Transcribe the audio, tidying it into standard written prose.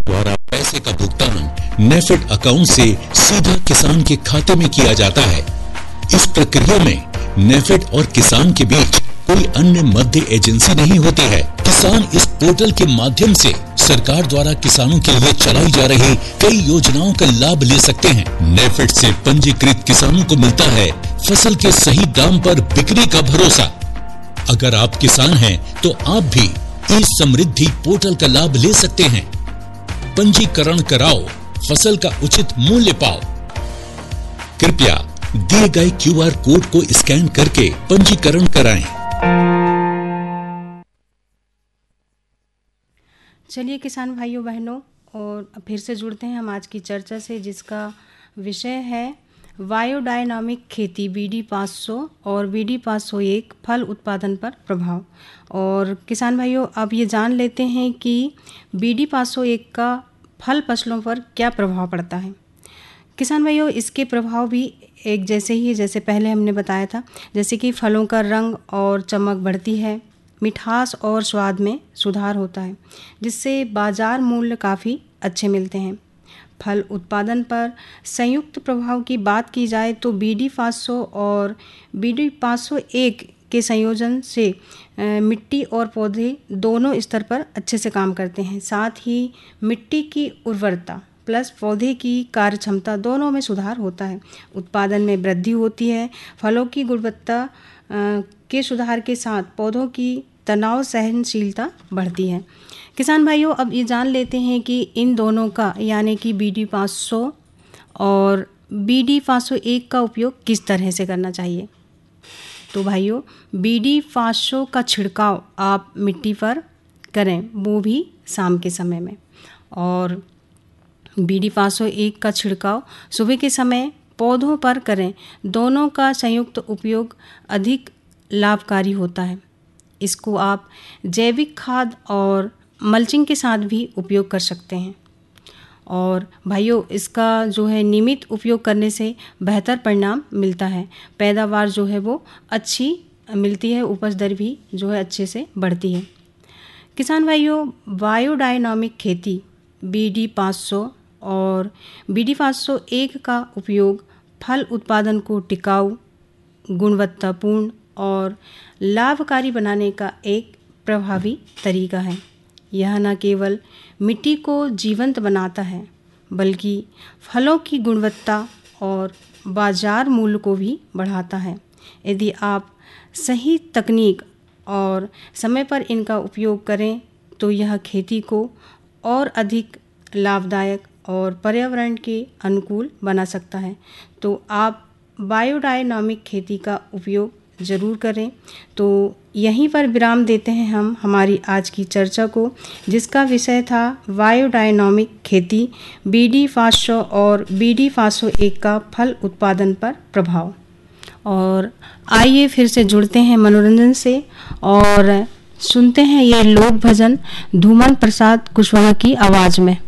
द्वारा पैसे का भुगतान नेफेड अकाउंट से सीधा किसान के खाते में किया जाता है। इस प्रक्रिया में नेफेड और किसान के बीच कोई अन्य मध्य एजेंसी नहीं होती है। किसान इस पोर्टल के माध्यम से सरकार द्वारा किसानों के लिए चलाई जा रही कई योजनाओं का लाभ ले सकते हैं। नेफेड से पंजीकृत किसानों को मिलता है फसल के सही दाम पर बिक्री का भरोसा। अगर आप किसान हैं तो आप भी ई समृद्धि पोर्टल का लाभ ले सकते हैं। पंजीकरण कराओ, फसल का उचित मूल्य पाओ। कृपया दिए गए QR कोड को स्कैन करके पंजीकरण कराएं। चलिए किसान भाइयों बहनों, और फिर से जुड़ते हैं हम आज की चर्चा से, जिसका विषय है बायोडायनामिक खेती BD 500 और BD 501 फल उत्पादन पर प्रभाव। और किसान भाइयों, अब ये जान लेते हैं कि BD 501 का फल फसलों पर क्या प्रभाव पड़ता है। किसान भाइयों, इसके प्रभाव भी एक जैसे ही, जैसे पहले हमने बताया था, जैसे कि फलों का रंग और चमक बढ़ती है, मिठास और स्वाद में सुधार होता है, जिससे बाजार मूल्य काफ़ी अच्छे मिलते हैं। फल उत्पादन पर संयुक्त प्रभाव की बात की जाए तो BD 500 और BD 501 के संयोजन से मिट्टी और पौधे दोनों स्तर पर अच्छे से काम करते हैं। साथ ही मिट्टी की उर्वरता प्लस पौधे की कार्य क्षमता दोनों में सुधार होता है। उत्पादन में वृद्धि होती है। फलों की गुणवत्ता के सुधार के साथ पौधों की तनाव सहनशीलता बढ़ती है। किसान भाइयों, अब ये जान लेते हैं कि इन दोनों का यानी कि BD 500 और BD 501 का उपयोग किस तरह से करना चाहिए। तो भाइयों, BD 500 का छिड़काव आप मिट्टी पर करें, वो भी शाम के समय में, और BD 501 का छिड़काव सुबह के समय पौधों पर करें। दोनों का संयुक्त उपयोग अधिक लाभकारी होता है। इसको आप जैविक खाद और मल्चिंग के साथ भी उपयोग कर सकते हैं। और भाइयों, इसका जो है नियमित उपयोग करने से बेहतर परिणाम मिलता है। पैदावार जो है वो अच्छी मिलती है, उपज दर भी जो है अच्छे से बढ़ती है। किसान भाइयों, बायोडायनामिक खेती BD 500 और BD 501 का उपयोग फल उत्पादन को टिकाऊ, गुणवत्तापूर्ण और लाभकारी बनाने का एक प्रभावी तरीका है। यह न केवल मिट्टी को जीवंत बनाता है, बल्कि फलों की गुणवत्ता और बाजार मूल्य को भी बढ़ाता है। यदि आप सही तकनीक और समय पर इनका उपयोग करें तो यह खेती को और अधिक लाभदायक और पर्यावरण के अनुकूल बना सकता है। तो आप बायोडायनामिक खेती का उपयोग ज़रूर करें। तो यहीं पर विराम देते हैं हम हमारी आज की चर्चा को, जिसका विषय था बायोडायनामिक खेती BD 500 और BD 501 का फल उत्पादन पर प्रभाव। और आइए फिर से जुड़ते हैं मनोरंजन से और सुनते हैं ये लोक भजन धूमन प्रसाद कुशवाहा की आवाज़ में।